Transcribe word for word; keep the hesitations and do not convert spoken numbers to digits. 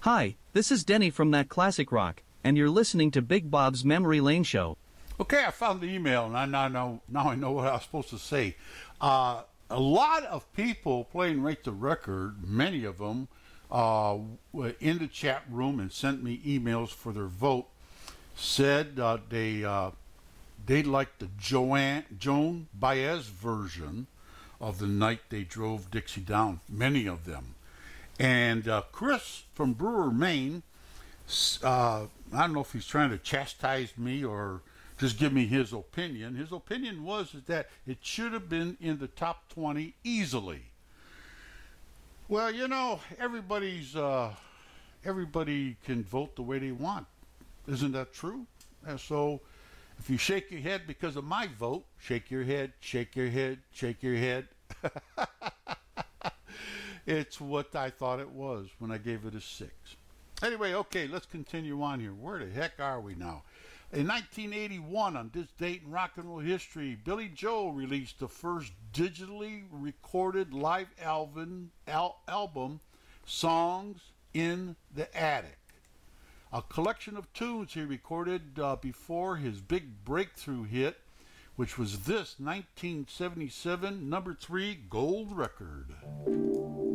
Hi, this is Denny from That Classic Rock, and you're listening to Big Bob's Memory Lane Show. Okay, I found the email, and I now know now I know what I was supposed to say. Uh, a lot of people playing Rate the Record, many of them, uh, were in the chat room and sent me emails for their vote. Said uh, they uh, they liked the Joanne Joan Baez version of The Night They Drove Dixie Down. Many of them. And uh, Chris from Brewer, Maine, uh, I don't know if he's trying to chastise me or just give me his opinion. His opinion was that it should have been in the top twenty easily. Well, you know, everybody's uh, everybody can vote the way they want. Isn't that true? And so if you shake your head because of my vote, shake your head, shake your head, shake your head. It's what I thought it was when I gave it a six. Anyway, okay, let's continue on here. Where the heck are we now? In nineteen eighty-one, on this date in rock and roll history, Billy Joel released the first digitally recorded live album, al- album Songs in the Attic. A collection of tunes he recorded uh, before his big breakthrough hit, which was this nineteen seventy-seven number three gold record.